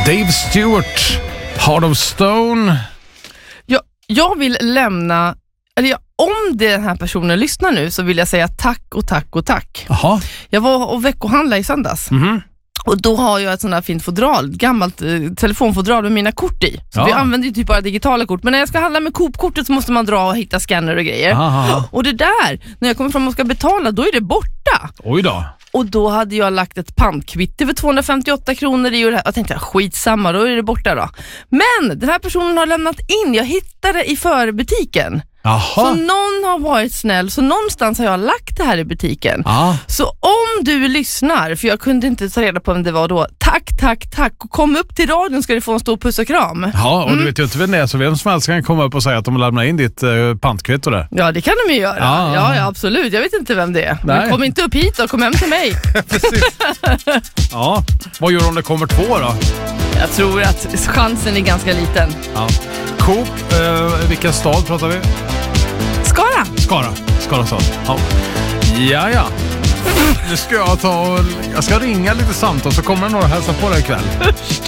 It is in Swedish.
Dave Stewart, Heart of Stone. Jag vill lämna, om den här personen lyssnar nu så vill jag säga tack och tack och tack. Aha. Jag var och veckohandlade i söndags. Och då har jag ett sånt här fint fodral, gammalt telefonfodral med mina kort i. Så vi använder ju typ bara digitala kort. Men när jag ska handla med Coop-kortet så måste man dra och hitta scanner och grejer. Aha. Och det där, när jag kommer fram och ska betala, då är det borta. Oj då. Och då hade jag lagt ett pantkvitt över 258 kronor i och jag tänkte, skitsamma, då är det borta då. Men den här personen har lämnat in, jag hittade det i förbutiken. Jaha. Så någon har varit snäll, så någonstans har jag lagt det här i butiken. Så om du lyssnar, för jag kunde inte ta reda på vem det var då, tack och kom upp till radion ska du få en stor puss och kram. Ja, och du vet ju inte vem det är, så vem som helst kan komma upp och säga att de lämnar in ditt pantkvitto där. Ja, det kan de ju göra. Ja, absolut. Jag vet inte vem det är. Men kom inte upp hit och kom hem till mig. Precis. Ja, vad gör du om det kommer 2 då? Jag tror att chansen är ganska liten. Ja. Coop, vilken stad pratar vi? Skara stad. Ja. Nu ska jag ringa lite samtal så kommer några hälsa på dig ikväll.